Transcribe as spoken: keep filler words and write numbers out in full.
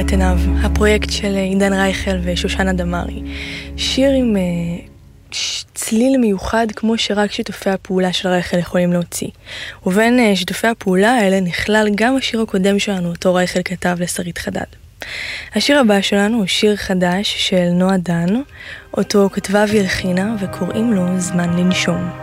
את עיניו, הפרויקט של עידן רייכל ושושנה דמארי. שיר עם uh, צליל מיוחד כמו שרק שיתופי הפעולה של רייכל יכולים להוציא. ובין uh, שיתופי הפעולה האלה נכלל גם השיר הקודם שלנו, אותו רייכל כתב לשרית חדד. השיר הבא שלנו הוא שיר חדש של נועה דן, אותו כתבה והלחינה וקוראים לו זמן לנשום.